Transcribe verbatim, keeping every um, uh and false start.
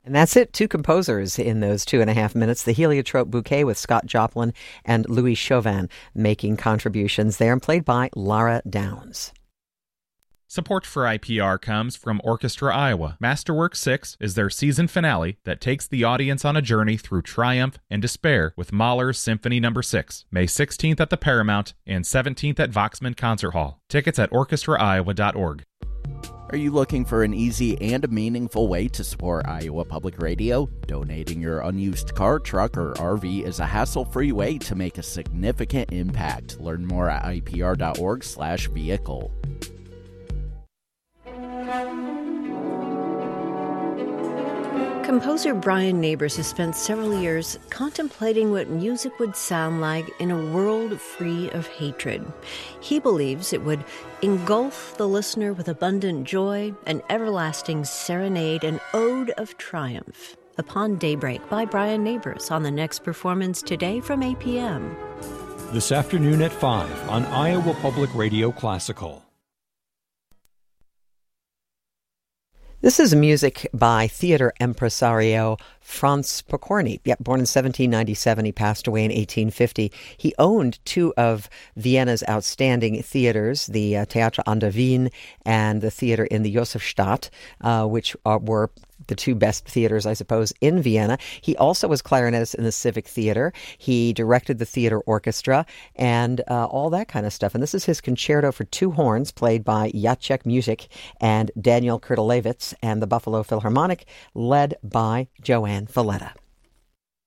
And that's it. Two composers in those two and a half minutes. The Heliotrope Bouquet with Scott Joplin and Louis Chauvin making contributions there, and played by Lara Downs. Support for I P R comes from Orchestra Iowa. Masterwork six is their season finale that takes the audience on a journey through triumph and despair with Mahler's Symphony Number six, May sixteenth at the Paramount and seventeenth at Voxman Concert Hall. Tickets at orchestra iowa dot org. Are you looking for an easy and meaningful way to support Iowa Public Radio? Donating your unused car, truck, or R V is a hassle-free way to make a significant impact. Learn more at I P R dot org slash vehicle. Composer Brian Neighbors has spent several years contemplating what music would sound like in a world free of hatred. He believes it would engulf the listener with abundant joy, an everlasting serenade, an ode of triumph. Upon Daybreak by Brian Neighbors on the next performance today from eight p.m. This afternoon at five on Iowa Public Radio Classical. This is music by theater impresario Franz Pokorny. Yep, born in seventeen ninety-seven, he passed away in eighteen fifty. He owned two of Vienna's outstanding theaters, the uh, Theater an der Wien and the theater in the Josefstadt, uh, which are, were the two best theaters, I suppose, in Vienna. He also was clarinetist in the Civic Theater. He directed the theater orchestra and uh, all that kind of stuff. And this is his concerto for two horns, played by Jacek Music and Daniel Kurtelewicz, and the Buffalo Philharmonic, led by Joanne Falletta.